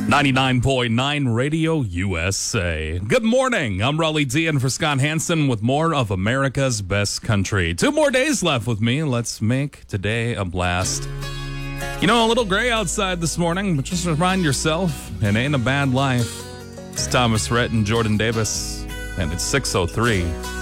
99.9 Radio USA. Good morning. I'm Raleigh D. and for Scott Hansen with more of America's Best Country. 2 more days left with me. Let's make today a blast. You know, a little gray outside this morning, but just remind yourself, it ain't a bad life. It's Thomas Rhett and Jordan Davis, and it's 6:03.